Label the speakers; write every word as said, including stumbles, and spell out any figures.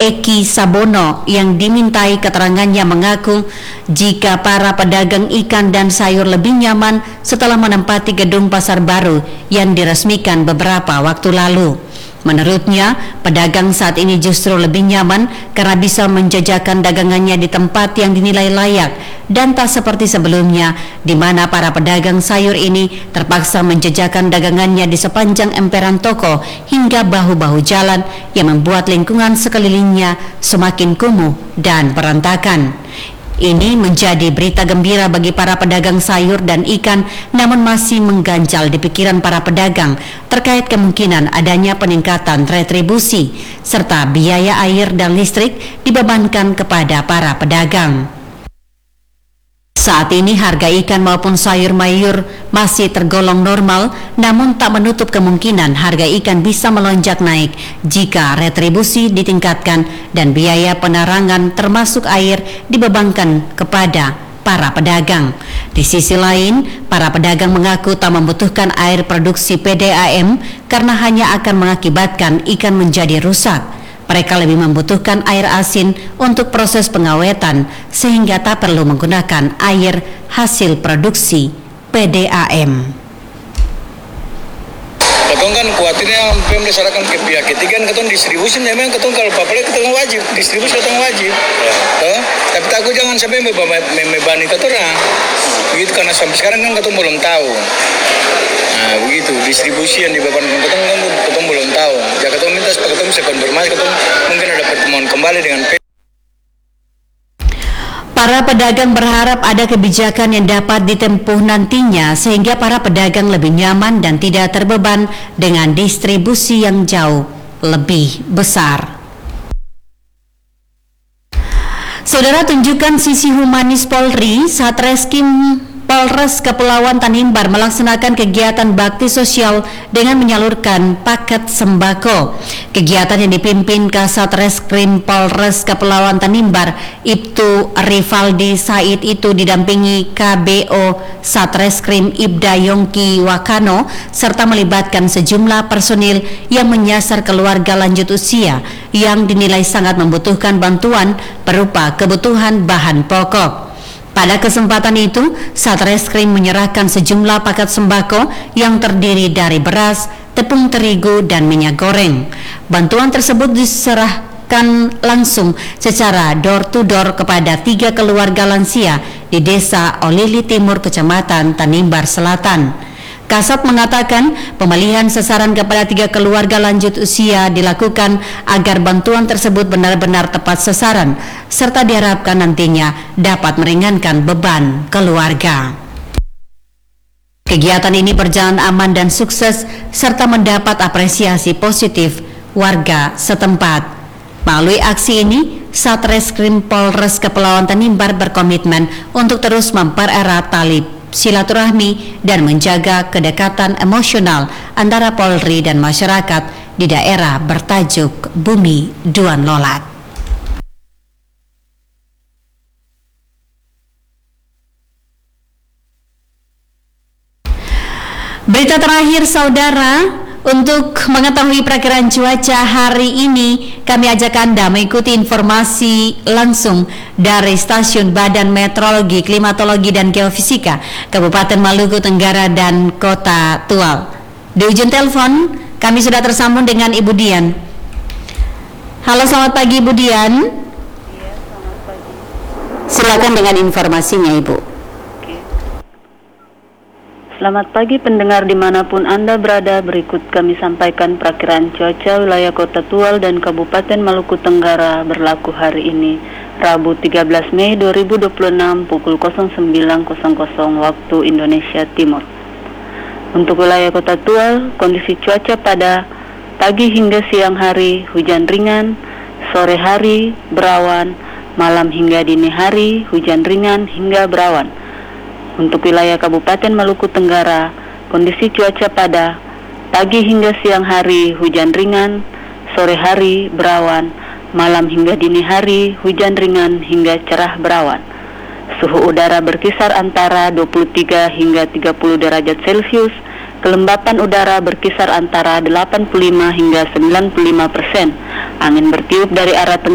Speaker 1: Eki Sabono yang dimintai keterangannya mengaku jika para pedagang ikan dan sayur lebih nyaman setelah menempati gedung pasar baru yang diresmikan beberapa waktu lalu. Menurutnya, pedagang saat ini justru lebih nyaman karena bisa menjajakan dagangannya di tempat yang dinilai layak dan tak seperti sebelumnya di mana para pedagang sayur ini terpaksa menjajakan dagangannya di sepanjang emperan toko hingga bahu-bahu jalan yang membuat lingkungan sekelilingnya semakin kumuh dan berantakan. Ini menjadi berita gembira bagi para pedagang sayur dan ikan, namun masih mengganjal di pikiran para pedagang terkait kemungkinan adanya peningkatan retribusi serta biaya air dan listrik dibebankan kepada para pedagang. Saat ini harga ikan maupun sayur mayur masih tergolong normal, namun tak menutup kemungkinan harga ikan bisa melonjak naik jika retribusi ditingkatkan dan biaya penerangan termasuk air dibebankan kepada para pedagang. Di sisi lain, para pedagang mengaku tak membutuhkan air produksi P D A M karena hanya akan mengakibatkan ikan menjadi rusak. Mereka lebih membutuhkan air asin untuk proses pengawetan sehingga tak perlu menggunakan air hasil produksi P D A M.
Speaker 2: Ketong kan khawatirnya P M diserahkan ke pihak ketiga, ketong distribusi memang ketong kalau papalnya ketong wajib, distribusi ketong wajib. Ya. Tuh, tapi takut jangan sampai membebani ketong. Begitu karena sampai sekarang kan ketong belum tahu. Nah begitu, distribusi yang dibebankan ketong kan ketong belum tahu. Ya ketong minta supaya ketong bisa konfirmasi, ketong mungkin ada pertemuan kembali dengan P.
Speaker 1: Para pedagang berharap ada kebijakan yang dapat ditempuh nantinya sehingga para pedagang lebih nyaman dan tidak terbeban dengan distribusi yang jauh lebih besar. Saudara, tunjukkan sisi humanis Polri saat Reskrim Polres Kepulauan Tanimbar melaksanakan kegiatan bakti sosial dengan menyalurkan paket sembako. Kegiatan yang dipimpin Kasat Reskrim Polres Kepulauan Tanimbar, Ibtu Rivaldi Said itu didampingi K B O Satreskrim Ibda Yongki Wakano serta melibatkan sejumlah personil yang menyasar keluarga lanjut usia yang dinilai sangat membutuhkan bantuan berupa kebutuhan bahan pokok. Pada kesempatan itu, Satreskrim menyerahkan sejumlah paket sembako yang terdiri dari beras, tepung terigu, dan minyak goreng. Bantuan tersebut diserahkan langsung secara door to door kepada tiga keluarga lansia di Desa Olili Timur, Kecamatan Tanimbar Selatan. Kasat mengatakan pemilihan sasaran kepada tiga keluarga lanjut usia dilakukan agar bantuan tersebut benar-benar tepat sasaran serta diharapkan nantinya dapat meringankan beban keluarga. Kegiatan ini berjalan aman dan sukses serta mendapat apresiasi positif warga setempat. Melalui aksi ini, Satreskrim Polres Kepulauan Tanimbar berkomitmen untuk terus mempererat tali silaturahmi dan menjaga kedekatan emosional antara Polri dan masyarakat di daerah bertajuk Bumi Duan Lolat. Berita terakhir, saudara, untuk mengetahui perakiran cuaca hari ini, kami ajak Anda mengikuti informasi langsung dari Stasiun Badan Meteorologi, Klimatologi, dan Geofisika Kabupaten Maluku Tenggara dan Kota Tual. Di ujung telepon, kami sudah tersambung dengan Ibu Dian. Halo, selamat pagi Ibu Dian.
Speaker 3: Iya, selamat pagi.
Speaker 1: Silakan dengan informasinya, Ibu.
Speaker 3: Selamat pagi pendengar dimanapun Anda berada, berikut kami sampaikan perakiran cuaca wilayah Kota Tual dan Kabupaten Maluku Tenggara berlaku hari ini, Rabu tiga belas Mei dua ribu dua puluh enam pukul sembilan waktu Indonesia Timur. Untuk wilayah Kota Tual, kondisi cuaca pada pagi hingga siang hari hujan ringan, sore hari berawan, malam hingga dini hari hujan ringan hingga berawan. Untuk wilayah Kabupaten Maluku Tenggara, kondisi cuaca pada pagi hingga siang hari hujan ringan, sore hari berawan, malam hingga dini hari hujan ringan hingga cerah berawan. Suhu udara berkisar antara dua puluh tiga hingga tiga puluh derajat Celcius, kelembapan udara berkisar antara delapan puluh lima hingga sembilan puluh lima persen. Angin bertiup dari arah tenggara